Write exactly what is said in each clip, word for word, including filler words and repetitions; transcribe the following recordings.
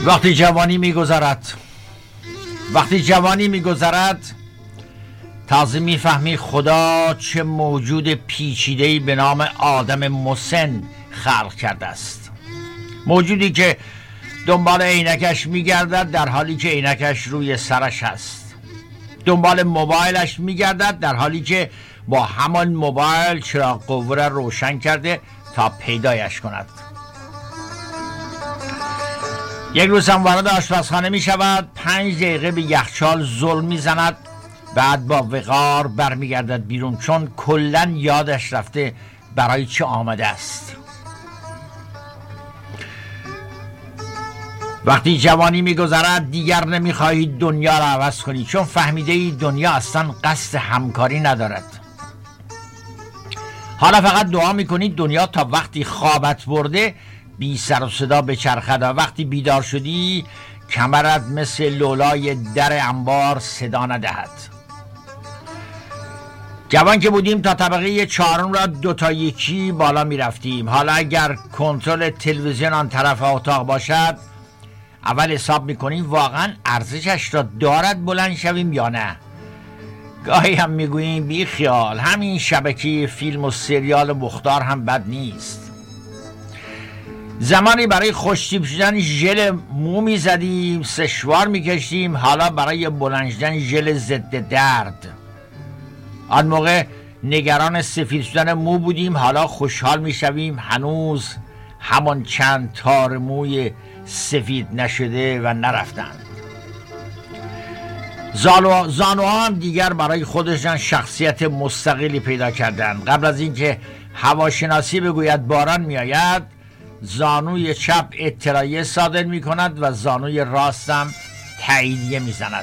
وقتی جوانی میگذرد وقتی جوانی میگذرد تازه میفهمی خدا چه موجود پیچیده‌ای به نام آدم مسن خلق کرده است. موجودی که دنبال عینکش میگردد در حالی که عینکش روی سرش هست، دنبال موبایلش میگردد در حالی که با همان موبایل چراغ قوه را روشن کرده تا پیدایش کند. یک روز هم وارد آشپزخانه می شود، پنج دقیقه به یخچال زل می زند، بعد با وقار برمیگردد بیرون، چون کلن یادش رفته برای چه آمده است. وقتی جوانی می گذرد دیگر نمی خواهی دنیا را عوض کنی، چون فهمیده ای دنیا اصلا قصد همکاری ندارد. حالا فقط دعا می کنی دنیا تا وقتی خوابت برده بی سر و صدا به چرخد و وقتی بیدار شدی کمرت مثل لولای در انبار صدا ندهد. جوان که بودیم تا طبقه چهارم را دو تا یکی بالا می رفتیم. حالا اگر کنترل تلویزیون آن طرف اتاق باشد اول حساب می کنیم واقعا ارزشش را دارد بلند شویم یا نه. گاهی هم می گوییم بی خیال، همین شبکه فیلم و سریال مختار هم بد نیست. زمانی برای خوشتیپ شدن ژل مو می زدیم، سشوار می کشتیم، حالا برای بلند شدن ژل ضد درد. آن موقع نگران سفید شدن مو بودیم، حالا خوشحال می شویم هنوز همان چند تار موی سفید نشده و نرفتند. زانوها هم دیگر برای خودشان شخصیت مستقلی پیدا کردند. قبل از اینکه هواشناسی بگوید باران می آید، زانوی چپ اطلاعیه صادر می کند و زانوی راستم تاییدیه می زند.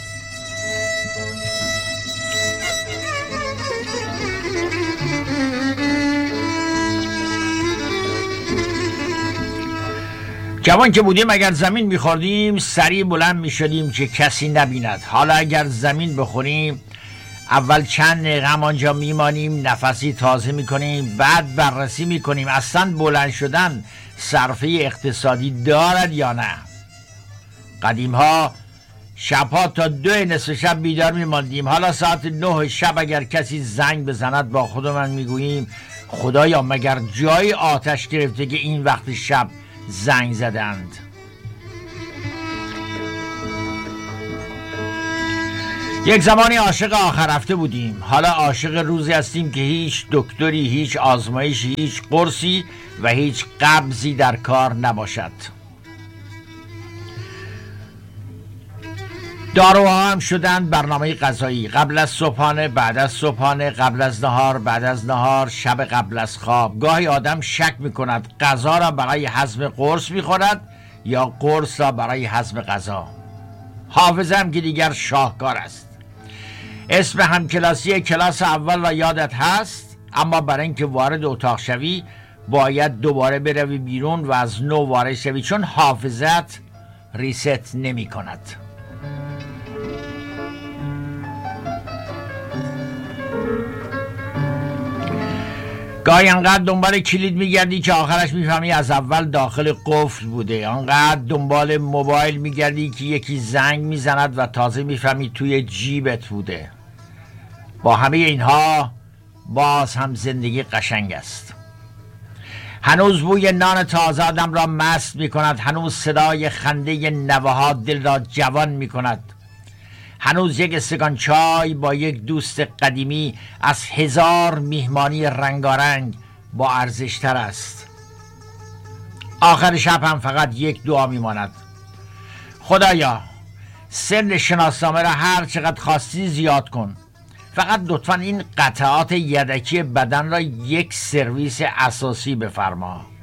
جوان که بودیم اگر زمین می خوردیم سریع بلند می شدیم که کسی نبیند. حالا اگر زمین بخوریم اول چند دقیقه آنجا میمانیم، نفسی تازه میکنیم، بعد بررسی میکنیم اصلا بلند شدن صرفه اقتصادی دارد یا نه. قدیم ها شبها تا دو نصف شب بیدار میماندیم، حالا ساعت نه شب اگر کسی زنگ بزند با خودمان میگوییم خدایا مگر جای آتش گرفته که این وقت شب زنگ زدند. یک زمانی عاشق آخر هفته بودیم، حالا عاشق روزی هستیم که هیچ دکتری، هیچ آزمایشی، هیچ قرصی و هیچ قبضی در کار نباشد. داروها هم شدن برنامه غذایی، قبل از صبحانه، بعد از صبحانه، قبل از نهار، بعد از نهار، شب قبل از خواب. گاهی آدم شک میکند غذا را برای هضم قرص میخورد یا قرص را برای هضم غذا. حافظه هم که دیگر شاهکار است. اسم همکلاسی کلاس اول را یادت هست، اما برای اینکه وارد اتاق شوی باید دوباره بروی بیرون و از نو وارد شوی، چون حافظت ریست نمی کند. گاهی انقدر دنبال کلید میگردی که آخرش میفهمی از اول داخل قفل بوده. انقدر دنبال موبایل میگردی که یکی زنگ میزند و تازه میفهمی توی جیبت بوده. با همه اینها باز هم زندگی قشنگ است. هنوز بوی نان تازه آدم را مست میکند، هنوز صدای خنده نوه‌ها دل را جوان میکند، هنوز یک استکان چای با یک دوست قدیمی از هزار میهمانی رنگارنگ با ارزشتر است. آخر شب هم فقط یک دعا میماند: خدایا سن شناسنامه را هر چقدر خواستی زیاد کن، فقط لطفاً این قطعات یدکی بدن را یک سرویس اساسی بفرما.